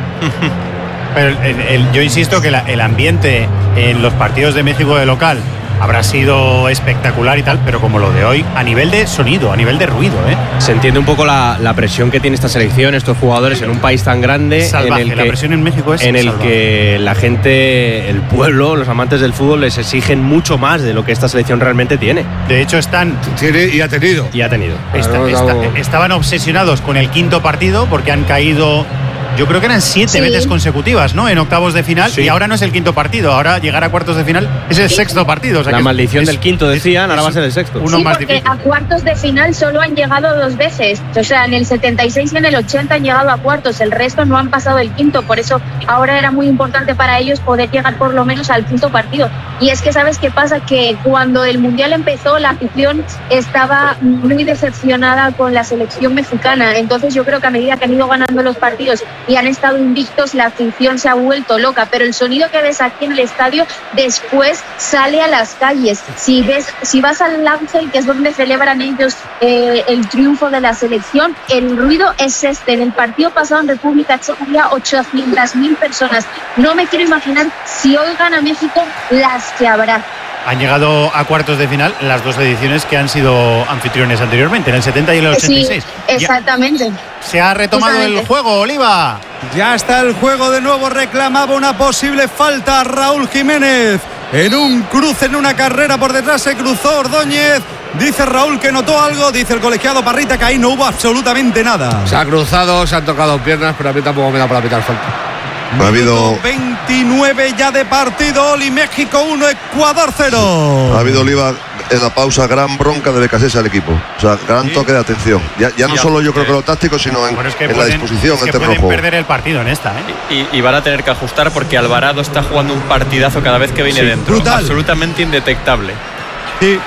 Speaker 1: Pero el, el, yo insisto que la, el ambiente en los partidos de México de local habrá sido espectacular y tal, pero como lo de hoy, a nivel de sonido, a nivel de ruido, ¿eh?
Speaker 4: Se entiende un poco la, la presión que tiene esta selección, estos jugadores en un país tan grande.
Speaker 1: Salvaje,
Speaker 4: en el
Speaker 1: la
Speaker 4: que,
Speaker 1: presión en México es
Speaker 4: en el
Speaker 1: salvaje.
Speaker 4: que la gente, el pueblo, los amantes del fútbol les exigen mucho más de lo que esta selección realmente tiene.
Speaker 1: De hecho, están.
Speaker 6: Tiene y ha tenido.
Speaker 4: Y ha tenido.
Speaker 1: Está, está, estaban obsesionados con el quinto partido porque han caído. Yo creo que eran siete sí. veces consecutivas, ¿no? En octavos de final. Sí. Y ahora no es el quinto partido. Ahora llegar a cuartos de final es el sexto partido. O sea
Speaker 4: la
Speaker 1: que
Speaker 4: maldición
Speaker 1: es,
Speaker 4: del quinto, decían, es, ahora va a ser el sexto.
Speaker 7: Uno sí, más porque difícil. A cuartos de final solo han llegado dos veces. O sea, en el setenta y seis y en el ochenta han llegado a cuartos. El resto no han pasado el quinto. Por eso ahora era muy importante para ellos poder llegar por lo menos al quinto partido. Y es que, ¿sabes qué pasa? Que cuando el Mundial empezó, la afición estaba muy decepcionada con la selección mexicana. Entonces yo creo que a medida que han ido ganando los partidos y han estado invictos, la afición se ha vuelto loca, pero el sonido que ves aquí en el estadio después sale a las calles. Si ves, si vas al Ángel, que es donde celebran ellos eh, el triunfo de la selección, el ruido es este. En el partido pasado en República Checa había ochocientas mil personas. No me quiero imaginar si hoy gana México las que habrá.
Speaker 1: Han llegado a cuartos de final las dos ediciones que han sido anfitriones anteriormente, en el setenta y el ochenta y seis.
Speaker 7: Sí, exactamente.
Speaker 1: Ya se ha retomado Justamente. el juego, Oliva.
Speaker 2: Ya está el juego de nuevo, reclamaba una posible falta Raúl Jiménez. En un cruce, en una carrera por detrás se cruzó Ordóñez. Dice Raúl que notó algo, dice el colegiado Parrita que ahí no hubo absolutamente nada.
Speaker 6: Se ha cruzado, se han tocado piernas, pero a mí tampoco me da para pitar falta.
Speaker 3: Ha habido
Speaker 2: veintinueve ya de partido, Oli, México uno, Ecuador cero.
Speaker 3: Ha habido, Oliva, en la pausa gran bronca de Becasés al equipo. O sea, gran sí. toque de atención. Ya, ya no ya, solo yo creo que lo táctico, sino en, bueno, es que en pueden, la disposición.
Speaker 1: Es que
Speaker 3: en
Speaker 1: pueden
Speaker 3: juego.
Speaker 1: perder el partido en esta, ¿eh?
Speaker 5: Y, y van a tener que ajustar porque Alvarado está jugando un partidazo cada vez que viene sí, dentro.
Speaker 2: Brutal.
Speaker 5: Absolutamente indetectable.
Speaker 2: Sí.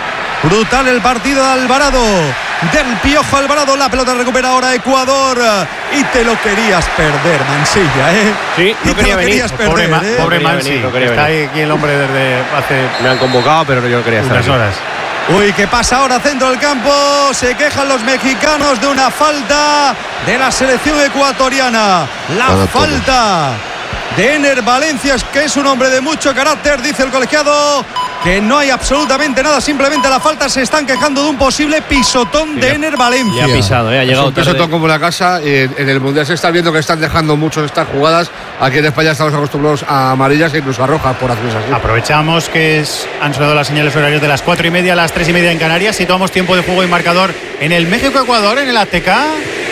Speaker 2: Brutal el partido de Alvarado, del Piojo Alvarado. La pelota recupera ahora Ecuador. Y te lo querías perder, Mansilla, ¿eh?
Speaker 4: Sí, no
Speaker 2: y
Speaker 4: quería
Speaker 2: te lo
Speaker 4: venir.
Speaker 2: Perder,
Speaker 1: pobre,
Speaker 2: ¿eh?
Speaker 1: Ma, pobre Mansi, no está ahí aquí el hombre desde hace.
Speaker 4: Me han convocado, pero yo no quería estar
Speaker 1: unas
Speaker 4: aquí.
Speaker 1: horas.
Speaker 2: Uy, ¿qué pasa ahora? Centro del campo. Se quejan los mexicanos de una falta de la selección ecuatoriana. La Para falta todo. de Ener Valencia, que es un hombre de mucho carácter, dice el colegiado. Que no hay absolutamente nada, simplemente la falta. Se están quejando de un posible pisotón de Ener Valencia.
Speaker 4: Le ha pisado, ¿eh? Ha llegado
Speaker 6: es un pisotón como la casa. En, en el Mundial se está viendo que están dejando mucho estas jugadas. Aquí en España estamos acostumbrados a amarillas e incluso a rojas por hacer así.
Speaker 1: Aprovechamos que es, han sonado las señales horarias de las cuatro y media a las tres y media en Canarias. Situamos tiempo de juego y marcador en el México-Ecuador, en el Azteca.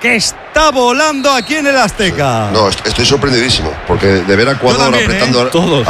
Speaker 2: que está volando aquí en el Azteca.
Speaker 3: No, estoy sorprendidísimo, porque de ver a Ecuador
Speaker 2: también,
Speaker 3: apretando,
Speaker 2: ¿eh?
Speaker 3: a,